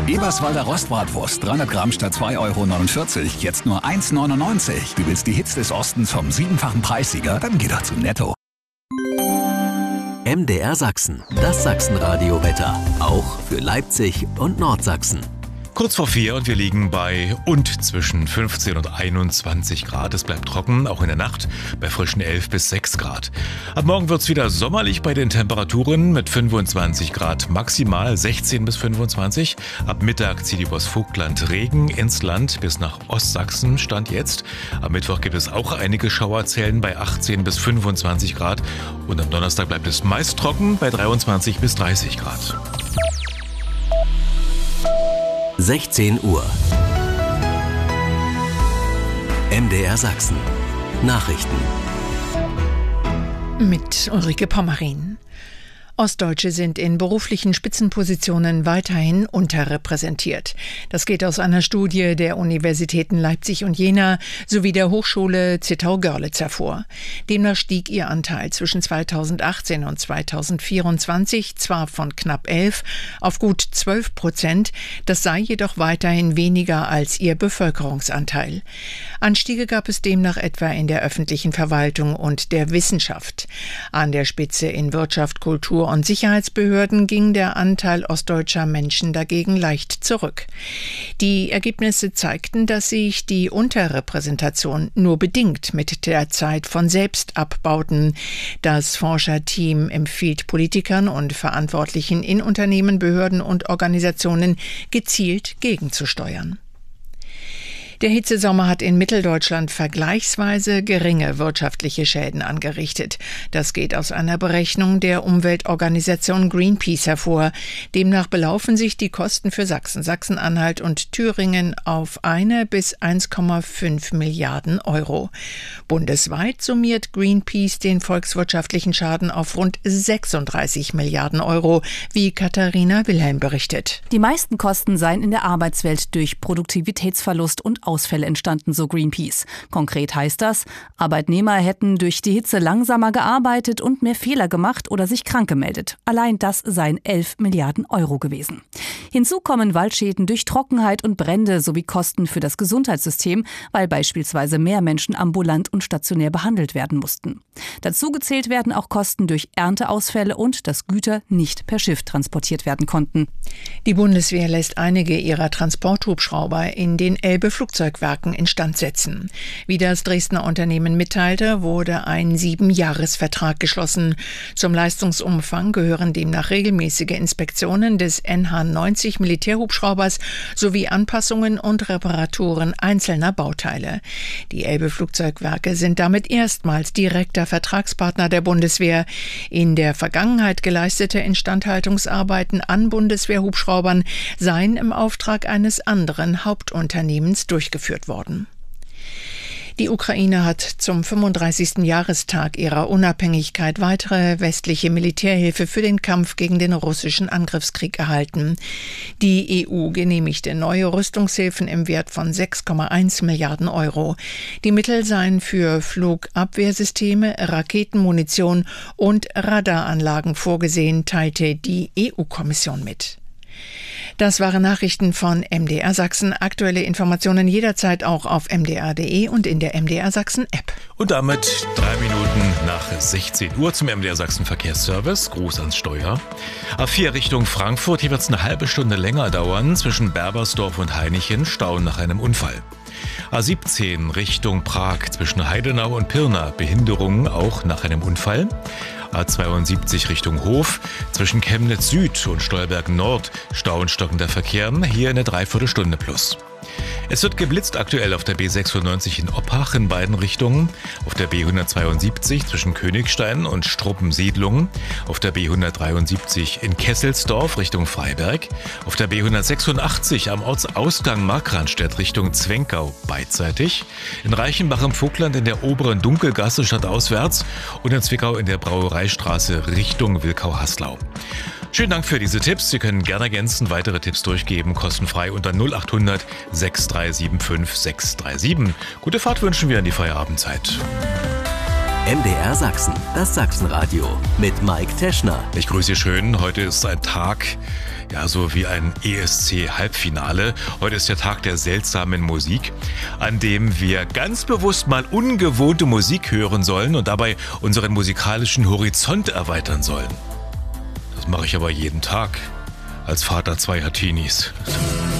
Eberswalder Rostbratwurst, 300 Gramm statt 2,49 €, jetzt nur 1,99 €. Du willst die Hits des Ostens vom 7-fachen Preissieger? Dann geh doch zu Netto. MDR Sachsen, das Sachsenradio-Wetter. Auch für Leipzig und Nordsachsen. Kurz vor 4 und wir liegen bei und zwischen 15 und 21 Grad. Es bleibt trocken, auch in der Nacht bei frischen 11 bis 6 Grad. Ab morgen wird es wieder sommerlich bei den Temperaturen mit 25 Grad maximal, 16 bis 25. Ab Mittag zieht übers Vogtland Regen ins Land bis nach Ostsachsen, Stand jetzt. Am Mittwoch gibt es auch einige Schauerzellen bei 18 bis 25 Grad. Und am Donnerstag bleibt es meist trocken bei 23 bis 30 Grad. 16 Uhr. MDR Sachsen. Nachrichten. Mit Ulrike Pommerin. Ostdeutsche sind in beruflichen Spitzenpositionen weiterhin unterrepräsentiert. Das geht aus einer Studie der Universitäten Leipzig und Jena sowie der Hochschule Zittau-Görlitz hervor. Demnach stieg ihr Anteil zwischen 2018 und 2024 zwar von knapp 11 auf gut 12%, das sei jedoch weiterhin weniger als ihr Bevölkerungsanteil. Anstiege gab es demnach etwa in der öffentlichen Verwaltung und der Wissenschaft. An der Spitze in Wirtschaft, Kultur und Sicherheitsbehörden ging der Anteil ostdeutscher Menschen dagegen leicht zurück. Die Ergebnisse zeigten, dass sich die Unterrepräsentation nur bedingt mit der Zeit von selbst abbauten. Das Forscherteam empfiehlt Politikern und Verantwortlichen in Unternehmen, Behörden und Organisationen gezielt gegenzusteuern. Der Hitzesommer hat in Mitteldeutschland vergleichsweise geringe wirtschaftliche Schäden angerichtet. Das geht aus einer Berechnung der Umweltorganisation Greenpeace hervor. Demnach belaufen sich die Kosten für Sachsen, Sachsen-Anhalt und Thüringen auf 1 bis 1,5 Milliarden Euro. Bundesweit summiert Greenpeace den volkswirtschaftlichen Schaden auf rund 36 Milliarden Euro, wie Katharina Wilhelm berichtet. Die meisten Kosten seien in der Arbeitswelt durch Produktivitätsverlust und Ausfälle entstanden, so Greenpeace. Konkret heißt das, Arbeitnehmer hätten durch die Hitze langsamer gearbeitet und mehr Fehler gemacht oder sich krank gemeldet. Allein das seien 11 Milliarden Euro gewesen. Hinzu kommen Waldschäden durch Trockenheit und Brände sowie Kosten für das Gesundheitssystem, weil beispielsweise mehr Menschen ambulant und stationär behandelt werden mussten. Dazu gezählt werden auch Kosten durch Ernteausfälle und dass Güter nicht per Schiff transportiert werden konnten. Die Bundeswehr lässt einige ihrer Transporthubschrauber in den Elbe-Flugzeugwerken instand setzen. Wie das Dresdner Unternehmen mitteilte, wurde ein 7-Jahres-Vertrag geschlossen. Zum Leistungsumfang gehören demnach regelmäßige Inspektionen des NH-90 Militärhubschraubers sowie Anpassungen und Reparaturen einzelner Bauteile. Die Elbe-Flugzeugwerke sind damit erstmals direkter Vertragspartner der Bundeswehr. In der Vergangenheit geleistete Instandhaltungsarbeiten an Bundeswehrhubschraubern seien im Auftrag eines anderen Hauptunternehmens durchgeführt worden. Die Ukraine hat zum 35. Jahrestag ihrer Unabhängigkeit weitere westliche Militärhilfe für den Kampf gegen den russischen Angriffskrieg erhalten. Die EU genehmigte neue Rüstungshilfen im Wert von 6,1 Milliarden Euro. Die Mittel seien für Flugabwehrsysteme, Raketenmunition und Radaranlagen vorgesehen, teilte die EU-Kommission mit. Das waren Nachrichten von MDR Sachsen. Aktuelle Informationen jederzeit auch auf mdr.de und in der MDR Sachsen App. Und damit 3 Minuten nach 16 Uhr zum MDR Sachsen Verkehrsservice. Gruß ans Steuer. A4 Richtung Frankfurt. Hier wird es eine halbe Stunde länger dauern. Zwischen Berbersdorf und Hainichen. Stau nach einem Unfall. A17 Richtung Prag. Zwischen Heidenau und Pirna. Behinderungen auch nach einem Unfall. A72 Richtung Hof, zwischen Chemnitz Süd und Stolberg Nord, Stau und stockender Verkehr, hier eine Dreiviertelstunde plus. Es wird geblitzt aktuell auf der B96 in Oppach in beiden Richtungen, auf der B172 zwischen Königstein und Struppensiedlungen, auf der B173 in Kesselsdorf Richtung Freiberg, auf der B186 am Ortsausgang Markranstädt Richtung Zwenkau beidseitig, in Reichenbach im Vogtland in der oberen Dunkelgasse stadtauswärts und in Zwickau in der Brauereistraße Richtung Wilkau-Haslau. Schönen Dank für diese Tipps. Sie können gerne ergänzend weitere Tipps durchgeben, kostenfrei unter 0800 6375 637. Gute Fahrt wünschen wir in die Feierabendzeit. MDR Sachsen, das Sachsenradio mit Mike Teschner. Ich grüße Sie schön. Heute ist ein Tag, Ja, so wie ein ESC-Halbfinale. Heute ist der Tag der seltsamen Musik, an dem wir ganz bewusst mal ungewohnte Musik hören sollen und dabei unseren musikalischen Horizont erweitern sollen. Das mache ich aber jeden Tag als Vater zweier Teenies.